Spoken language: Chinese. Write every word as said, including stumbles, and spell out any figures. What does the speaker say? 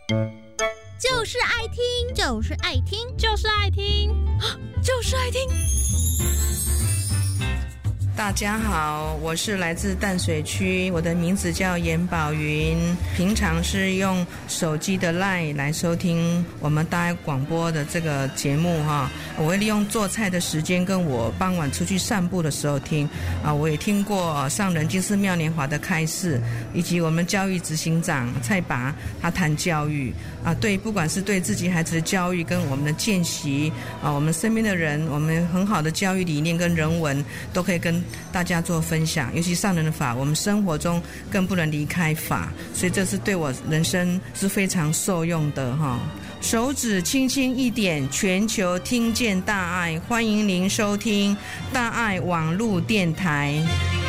就是爱听， 就是爱听， 就是爱听， 就是爱听。 大家好，我是来自淡水区，我的名字叫严宝云，平常是用手机的 LINE 来收听我们大爱广播的这个节目哈。我会利用做菜的时间跟我傍晚出去散步的时候听啊。我也听过上人金寺妙年华的开示，以及我们教育执行长蔡拔他谈教育啊，对，不管是对自己孩子的教育跟我们的见习啊，我们身边的人，我们很好的教育理念跟人文都可以跟大家做分享，尤其上人的法，我们生活中更不能离开法，所以这是对我人生是非常受用的哈。手指轻轻一点，全球听见大爱，欢迎您收听大爱网络电台。